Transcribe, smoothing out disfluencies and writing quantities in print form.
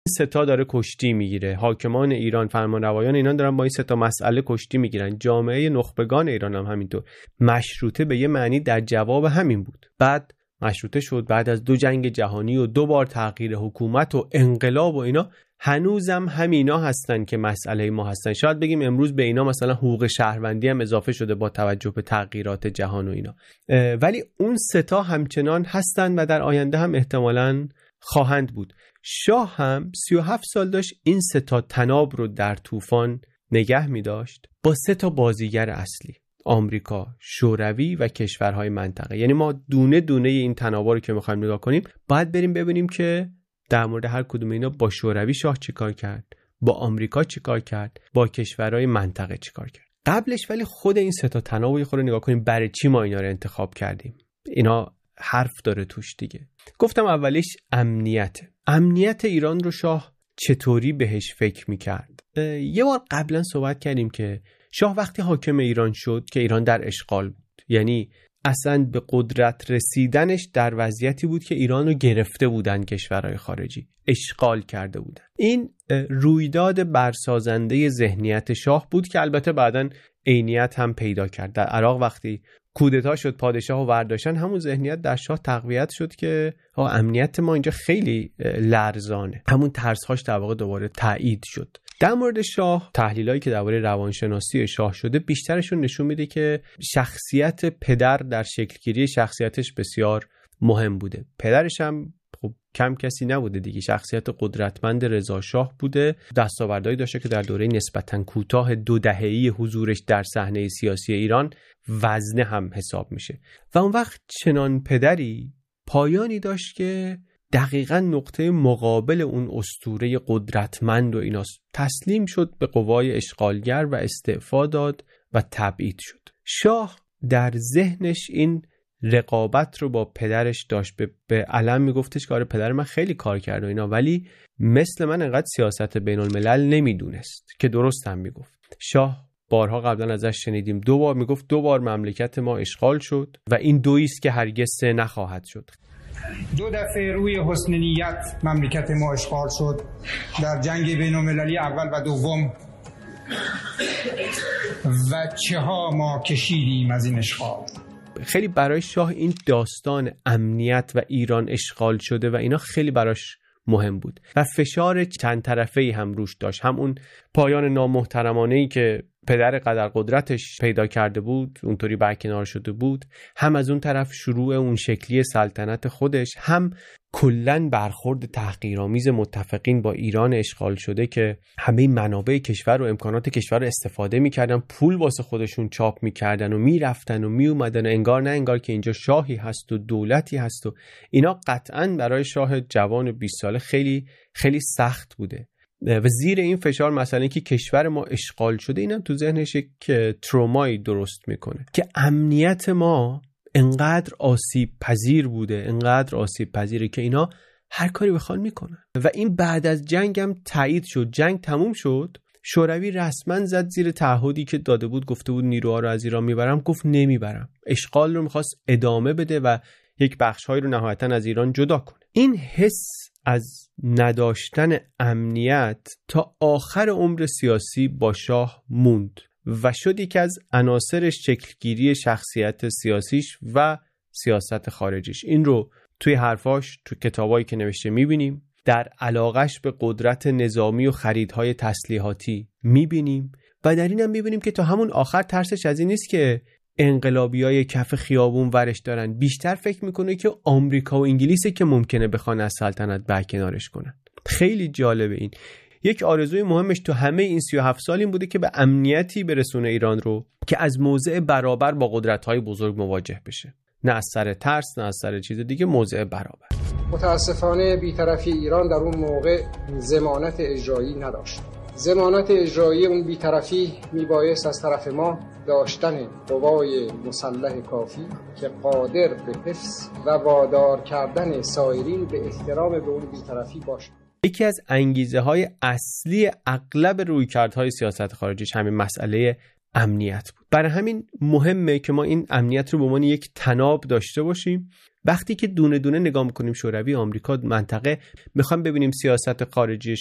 سه تا داره کشتی میگیره، حاکمان ایران، فرمانروایان ایران دارن با این سه تا مسئله کشتی میگیرن، جامعه نخبگان ایران هم همینطور. مشروطه به یه معنی در جواب همین بود. بعد مشروطه شد بعد از 2 جنگ جهانی و 2 بار تغییر حکومت و انقلاب و اینا. هنوزم همینا هستن که مسئله ما هستن. شاید بگیم امروز به اینا مثلا حقوق شهروندی هم اضافه شده با توجه به تغییرات جهان و اینا، ولی اون سه تا همچنان هستن و در آینده هم احتمالاً خواهند بود. شاه هم 37 سال داشت این سه تا تناب رو در طوفان نگه می داشت با 3 تا بازیگر اصلی: آمریکا، شوروی و کشورهای منطقه. یعنی ما دونه دونه این تنابا رو که می‌خوایم نگاه کنیم باید بریم ببینیم که در مورد هر کدوم اینا با شوروی شاه چیکار کرد، با آمریکا چیکار کرد، با کشورهای منطقه چیکار کرد. قبلش ولی خود این سه تا تناب رو خود نگاه کنیم برای چی ما اینا رو انتخاب کردیم. اینا حرف داره توش دیگه. گفتم اولیش امنیت ایران رو شاه چطوری بهش فکر میکرد. یه بار قبلا صحبت کردیم که شاه وقتی حاکم ایران شد که ایران در اشغال بود، یعنی اصلا به قدرت رسیدنش در وضعیتی بود که ایران رو گرفته بودن کشورهای خارجی، اشغال کرده بودن. این رویداد برسازنده ذهنیت شاه بود که البته بعداً عینیت هم پیدا کرد. در عراق وقتی کودتا شد پادشاه و برداشتن، همون ذهنیت در شاه تقویت شد که امنیت ما اینجا خیلی لرزانه. همون ترس‌هاش در واقع دوباره تایید شد. در مورد شاه تحلیلایی که درباره روانشناسی شاه شده بیشترشون نشون میده که شخصیت پدر در شکلگیری شخصیتش بسیار مهم بوده. پدرش هم خب کم کسی نبوده دیگه، شخصیت قدرتمند رضا شاه بوده، دستاوردهایی داشته که در دوره نسبتاً کوتاه 2 دهه‌ای حضورش در صحنه سیاسی ایران وزنه هم حساب میشه. و اون وقت چنان پدری پایانی داشت که دقیقاً نقطه مقابل اون اسطوره قدرتمند و ایناست. تسلیم شد به قوای اشغالگر و استعفا داد و تبعید شد. شاه در ذهنش این رقابت رو با پدرش داشت. به علم میگفتش که آره پدر من خیلی کار کرد و اینا، ولی مثل من انقدر سیاست بین الملل نمیدونست، که درست هم میگفت. شاه بارها قبلا ازش شنیدیم 2 بار میگفت 2 بار مملکت ما اشغال شد و این 2 است که هرگز 3 نخواهد شد. 2 دفعه روی حسن نیت مملکت ما اشغال شد، در جنگ بین المللی اول و دوم، و چه ها ما کشیدیم از این اشغال. خیلی برای شاه این داستان امنیت و ایران اشغال شده و اینا خیلی براش مهم بود و فشار چند طرفه‌ای هم روش داشت. هم اون پایان نامحترمانه‌ای که پدر قدر قدرتش پیدا کرده بود اونطوری برکنار شده بود، هم از اون طرف شروع اون شکلی سلطنت خودش، هم کلن برخورد تحقیرآمیز متفقین با ایران اشغال شده که همه منابع کشور و امکانات کشور رو استفاده میکردن، پول واسه خودشون چاپ میکردن و میرفتن و میومدن، انگار نه انگار که اینجا شاهی هست و دولتی هست و اینا. قطعاً برای شاه جوان 20 ساله خیلی خیلی سخت بوده و زیر این فشار مثلا که کشور ما اشغال شده، اینم تو ذهنش یک ترومایی درست میکنه که امنیت ما انقدر آسیب پذیر بوده، انقدر آسیب پذیره که اینا هر کاری بخوان میکنن. و این بعد از جنگ هم تایید شد. جنگ تموم شد، شوروی رسما زد زیر تعهدی که داده بود، گفته بود نیروها رو از ایران میبرم، گفت نمیبرم. اشغال رو میخواست ادامه بده و یک بخش‌هایی رو نهایتاً از ایران جدا کنه. این حس از نداشتن امنیت تا آخر عمر سیاسی با شاه موند و شد یکی از عناصر شکلگیری شخصیت سیاسیش و سیاست خارجیش. این رو توی حرفاش، توی کتابایی که نوشته میبینیم، در علاقش به قدرت نظامی و خریدهای تسلیحاتی میبینیم و در این هم میبینیم که تا همون آخر ترسش از این نیست که انقلابیای کف خیابون ورش دارن، بیشتر فکر میکنه که آمریکا و انگلیسه که ممکنه بخوان از سلطنت برکنارش کنن. خیلی جالبه این. یک آرزوی مهمش تو همه این 37 سال این بوده که به امنیتی برسونه ایران رو که از موضع برابر با قدرت‌های بزرگ مواجه بشه، نه از سر ترس نه از سر چیز دیگه، موضع برابر. متاسفانه بی‌طرفی ایران در اون موقع ضمانت اجرایی نداشت. ضمانت اجرایی اون بی‌طرفی میبایست از طرف ما داشتن قوای مسلح کافی که قادر به حفظ و وادار کردن سایرین به احترام به اون بی‌طرفی باشد. یکی از انگیزه‌های اصلی اغلب رویکردهای سیاست خارجیش همین مسئله امنیت بود. برای همین مهمه که ما این امنیت رو به عنوان یک تناب داشته باشیم. وقتی که دونه دونه نگاه میکنیم شوروی، آمریکا، منطقه، میخوایم ببینیم سیاست خارجی